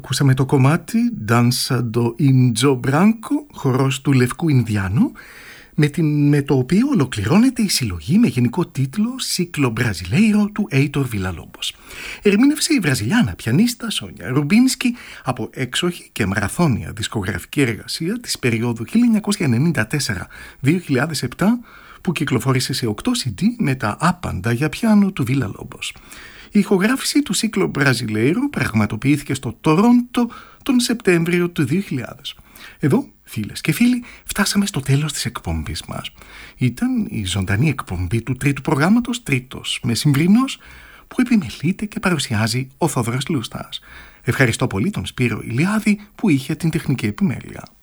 Ακούσαμε το κομμάτι «Danza do Indio Branco», χορός του Λευκού Ινδιάνου, με το οποίο ολοκληρώνεται η συλλογή με γενικό τίτλο «Ciclo Brasileiro» του Έιτορ Βίλα-Λόμπος. Ερμήνευσε η Βραζιλιάνα πιανίστα Σόνια Ρουμπίνσκι από έξοχη και μαραθώνια δισκογραφική εργασία της περίοδου 1994-2007 που κυκλοφόρησε σε 8 CD με τα άπαντα για πιάνο του Βίλα-Λόμπος. Η ηχογράφηση του Ciclo Brasileiro πραγματοποιήθηκε στο Τορόντο τον Σεπτέμβριο του 2000. Εδώ, φίλες και φίλοι, φτάσαμε στο τέλος της εκπομπής μας. Ήταν η ζωντανή εκπομπή του τρίτου προγράμματος, τρίτος μεσημβρινός, που επιμελείται και παρουσιάζει ο Θόδωρος Λούστας. Ευχαριστώ πολύ τον Σπύρο Ηλιάδη που είχε την τεχνική επιμέλεια.